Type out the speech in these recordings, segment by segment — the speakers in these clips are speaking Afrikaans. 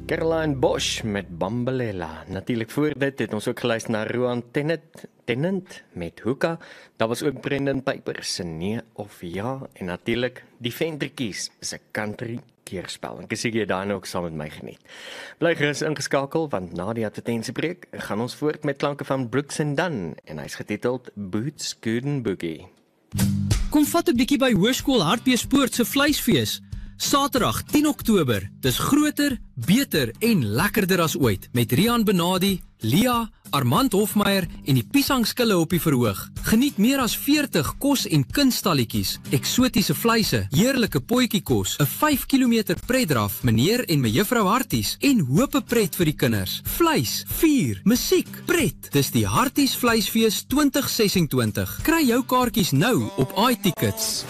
Caroline Bosch met Bambalela. Natuurlijk voor dit het ons ook geluister na Rowan Tennant met Hookah. Daar was ook Brendan Piper se Nee of Ja. En natuurlijk die Ventrikies se country keerspel. En ek sê jy daarna ook saam met my geniet. Bly gerus ingeskakel, want na die advertensiebreek gaan ons voort met klanke van Brooks and Dunn. En hy's getiteld Boots Gooden Boogie. Kom vat 'n bietjie by Hoërskool Hartbeespoort se vleisfees. Saterdag 10 Oktober. Dis groter, beter en lekkerder as ooit met Rian Benadi, Lia, Armand Hofmeyer en die piesangskille op die verhoog. Geniet meer as 40 kos- en kunstalletjies, eksotiese vleise, heerlike potjiekos, 'n 5 km pretdraf, meneer en mejuffrou Harties en hope pret vir die kinders. Vleis, vuur, musiek, pret. Dis die Harties Vleisfees 2026. Kry jou kaartjies nou op iTickets.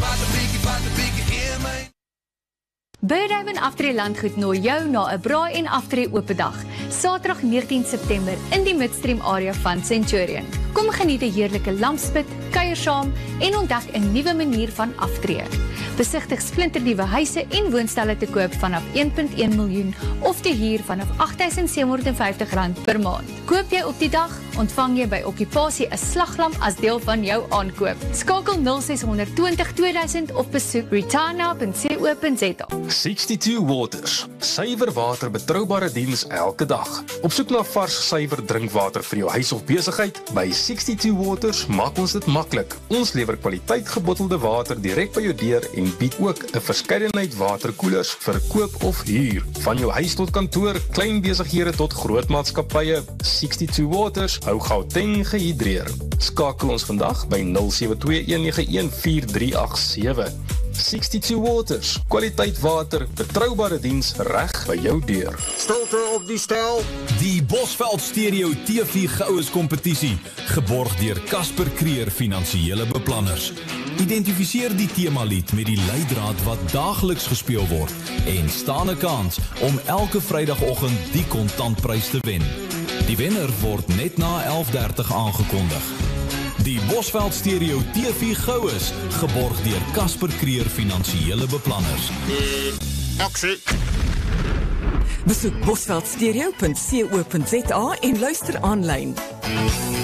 Birdhaven Aftree Landgoed nooi jou na 'n braai en aftree oop dag, Saterdag 19 September in die Midstream area van Centurion. Kom geniet 'n heerlike lampspit, kuier saam en ontdek 'n nuwe manier van aftree. Besigtig splinternuwe huise en woonstelle te koop vanaf 1.1 miljoen of te huur vanaf R8.750 per maand. Koop jy op die dag, ontvang jy by okkupasie 'n slaglamp as deel van jou aankoop. Skakel 0600 20 2000 of besoek retana.co.za. 62 Waters, suiwer water, betroubare diens elke dag. Op soek na vars, suiwer drinkwater vir jou huis of besigheid? By 62 Waters maak ons dit maklik. Ons lewer kwaliteit gebottelde water direk by jou deur en bied ook 'n verskeidenheid waterkoelers vir koop of huur. Van jou huis tot kantoor, klein besighede tot groot maatskappye, 62 Waters hou Gauteng gehidreer. Skakel ons vandag by 0721914387. 62 Waters, kwaliteit water, betroubare diens reg by jou deur. Stilte op die stel. Die Bosveld Stereo TV Goues kompetisie, geborg deur Casper Creer Finansiële Beplanners. Identifiseer die temalied met die leidraad wat daagliks gespeel word en staan 'n kans om elke Vrydagoggend die kontantprys te wen. Die wenner word net na 11:30 aangekondig. Die Bosveld Stereo TV Goues, geborg deur Casper Creer Finansiële Beplanners. Aksie. Besoek bosveldstereo.co.za en luister aanlyn.